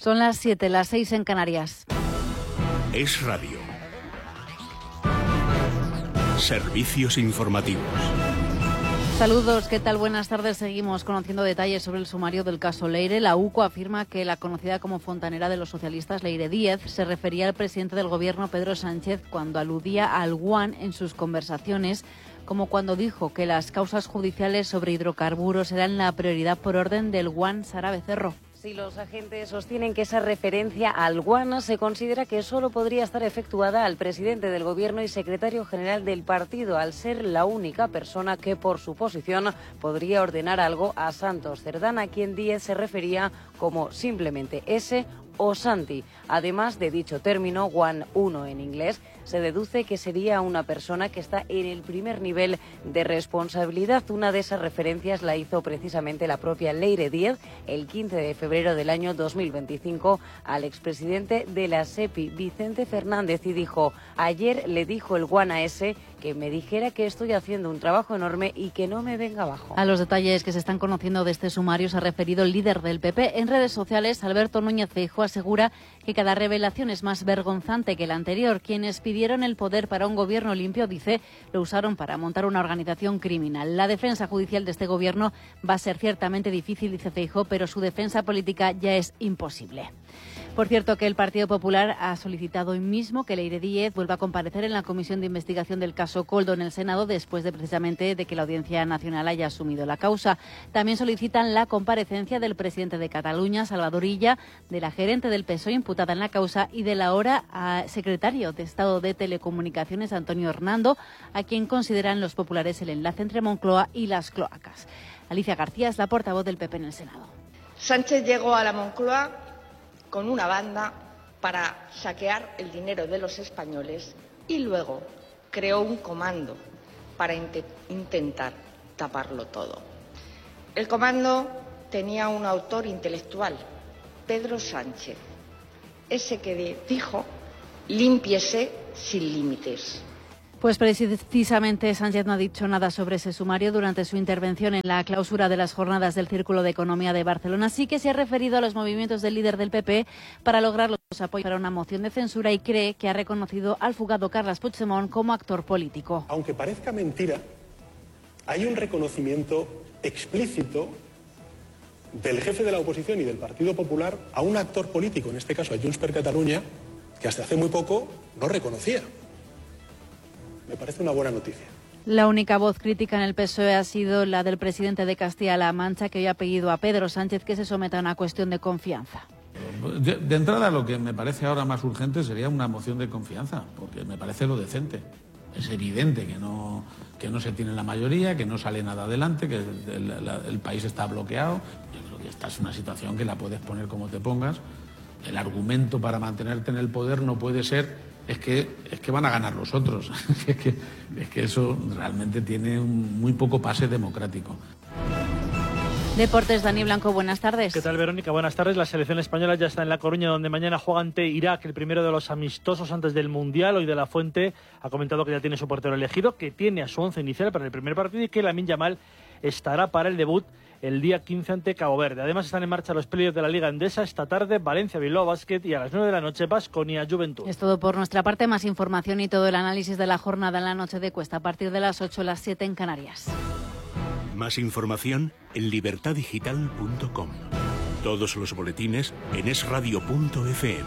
Son las 7, las 6 en Canarias. Es Radio. Servicios informativos. Saludos, ¿qué tal? Buenas tardes. Seguimos conociendo detalles sobre el sumario del caso Leire. La UCO afirma que la conocida como fontanera de los socialistas, Leire Díez, se refería al presidente del gobierno, Pedro Sánchez, cuando aludía al guan en sus conversaciones, como cuando dijo que las causas judiciales sobre hidrocarburos eran la prioridad por orden del guan Sara Becerro. Si los agentes sostienen que esa referencia al guano se considera que solo podría estar efectuada al presidente del Gobierno y secretario general del partido, al ser la única persona que, por su posición, podría ordenar algo a Santos Cerdán, a quien Díez se refería como simplemente ese o Santi. Además de dicho término, One 1 en inglés, se deduce que sería una persona que está en el primer nivel de responsabilidad. Una de esas referencias la hizo precisamente la propia Leire Díez el 15 de febrero del año 2025 al expresidente de la SEPI, Vicente Fernández, y dijo: ayer le dijo el One a ese que me dijera que estoy haciendo un trabajo enorme y que no me venga abajo. A los detalles que se están conociendo de este sumario se ha referido el líder del PP. En redes sociales, Alberto Núñez Feijóo asegura que cada revelación es más vergonzante que la anterior. Quienes pidieron el poder para un gobierno limpio, dice, lo usaron para montar una organización criminal. La defensa judicial de este gobierno va a ser ciertamente difícil, dice Feijóo, pero su defensa política ya es imposible. Por cierto, que el Partido Popular ha solicitado hoy mismo que Leire Díez vuelva a comparecer en la comisión de investigación del caso Koldo en el Senado, después de precisamente de que la Audiencia Nacional haya asumido la causa. También solicitan la comparecencia del presidente de Cataluña, Salvador Illa, de la gerente del PSOE imputada en la causa y del ahora secretario de Estado de Telecomunicaciones, Antonio Hernando, a quien consideran los populares el enlace entre Moncloa y las cloacas. Alicia García es la portavoz del PP en el Senado. Sánchez llegó a la Moncloa con una banda para saquear el dinero de los españoles y luego creó un comando para intentar taparlo todo. El comando tenía un autor intelectual, Pedro Sánchez, ese que dijo: límpiese sin límites. Pues precisamente Sánchez no ha dicho nada sobre ese sumario durante su intervención en la clausura de las jornadas del Círculo de Economía de Barcelona. Sí que se ha referido a los movimientos del líder del PP para lograr los apoyos para una moción de censura y cree que ha reconocido al fugado Carles Puigdemont como actor político. Aunque parezca mentira, hay un reconocimiento explícito del jefe de la oposición y del Partido Popular a un actor político, en este caso a Junts per Catalunya, que hasta hace muy poco no reconocía. Me parece una buena noticia. La única voz crítica en el PSOE ha sido la del presidente de Castilla-La Mancha, que hoy ha pedido a Pedro Sánchez que se someta a una cuestión de confianza. De entrada, lo que me parece ahora más urgente sería una moción de confianza, porque me parece lo decente. Es evidente que no se tiene la mayoría, que no sale nada adelante, que el país está bloqueado. Yo creo que esta es una situación que la puedes poner como te pongas. El argumento para mantenerte en el poder no puede ser es que van a ganar los otros. es que eso realmente tiene muy poco pase democrático. Deportes, Dani Blanco, buenas tardes. ¿Qué tal, Verónica? Buenas tardes. La selección española ya está en La Coruña, donde mañana juega ante Irak, el primero de los amistosos antes del Mundial. Hoy De La Fuente ha comentado que ya tiene su portero elegido, que tiene a su once inicial para el primer partido y que Lamine Yamal estará para el debut el día 15 ante Cabo Verde. Además están en marcha los playoffs de la Liga Endesa esta tarde, Valencia Bilbao Basket y a las 9 de la noche Baskonia Juventud. Es todo por nuestra parte. Más información y todo el análisis de la jornada en la noche de Cuesta a partir de las 8, las 7 en Canarias. Más información en libertadigital.com. Todos los boletines en esradio.fm.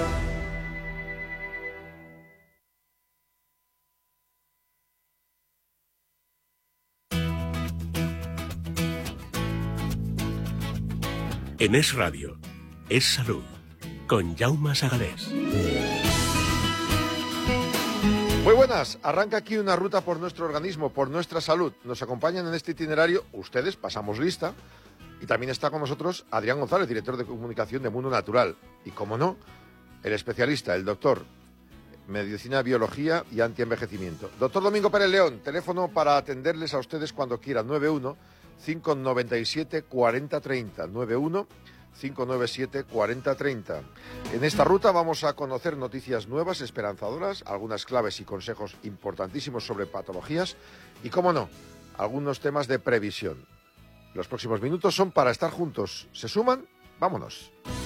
En Es Radio, Es Salud, con Jaume Sagalés. Muy buenas, arranca aquí una ruta por nuestro organismo, por nuestra salud. Nos acompañan en este itinerario ustedes, pasamos lista, y también está con nosotros Adrián González, director de comunicación de Mundo Natural. Y como no, el especialista, el doctor, Medicina, Biología y Antienvejecimiento. Doctor Domingo Pérez León, teléfono para atenderles a ustedes cuando quieran, 91-597-4030, 91-597-4030. En esta ruta vamos a conocer noticias nuevas, esperanzadoras, algunas claves y consejos importantísimos sobre patologías y, cómo no, algunos temas de previsión. Los próximos minutos son para estar juntos. ¿Se suman? ¡Vámonos!